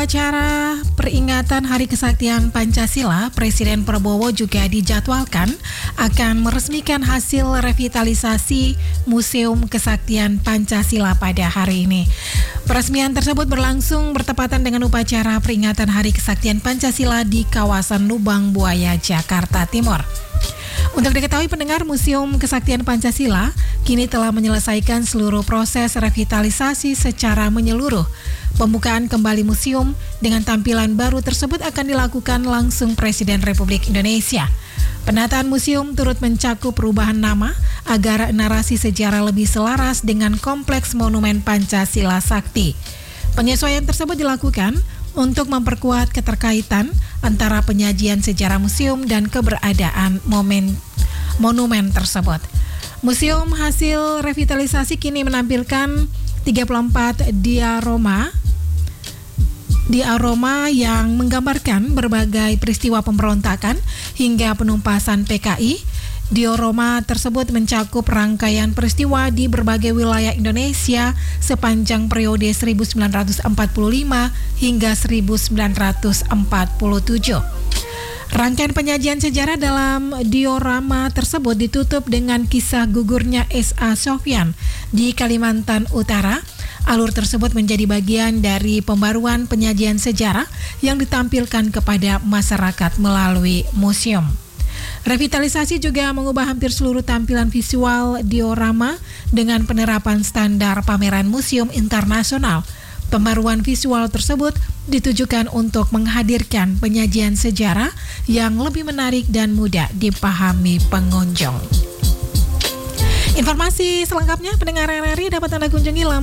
Acara peringatan Hari Kesaktian Pancasila, Presiden Prabowo juga dijadwalkan akan meresmikan hasil revitalisasi Museum Kesaktian Pancasila pada hari ini. Peresmian tersebut berlangsung bertepatan dengan upacara peringatan Hari Kesaktian Pancasila di kawasan Lubang Buaya, Jakarta Timur. Untuk diketahui pendengar, Museum Kesaktian Pancasila kini telah menyelesaikan seluruh proses revitalisasi secara menyeluruh. Pembukaan kembali museum dengan tampilan baru tersebut akan dilakukan langsung Presiden Republik Indonesia. Penataan museum turut mencakup perubahan nama agar narasi sejarah lebih selaras dengan kompleks monumen Pancasila Sakti. Penyesuaian tersebut dilakukan untuk memperkuat keterkaitan antara penyajian sejarah museum dan keberadaan monumen tersebut. Museum hasil revitalisasi kini menampilkan 34 diorama yang menggambarkan berbagai peristiwa pemberontakan hingga penumpasan PKI. Diorama tersebut mencakup rangkaian peristiwa di berbagai wilayah Indonesia sepanjang periode 1945 hingga 1947. Rangkaian penyajian sejarah dalam diorama tersebut ditutup dengan kisah gugurnya S.A. Sofyan di Kalimantan Utara. Alur tersebut menjadi bagian dari pembaruan penyajian sejarah yang ditampilkan kepada masyarakat melalui museum. Revitalisasi juga mengubah hampir seluruh tampilan visual diorama dengan penerapan standar pameran museum internasional. Pembaruan visual tersebut ditujukan untuk menghadirkan penyajian sejarah yang lebih menarik dan mudah dipahami pengunjung. Informasi selengkapnya pendengar RRI dapat Anda kunjungi